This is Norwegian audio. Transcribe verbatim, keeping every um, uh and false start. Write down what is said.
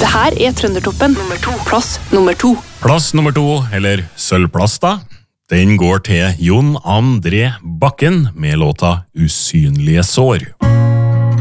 Det her er Trøndertoppen nummer to. Plass nummer to. Plass nummer to, eller sølvplass da, den går til Jon André Bakken med låta Usynlige sår.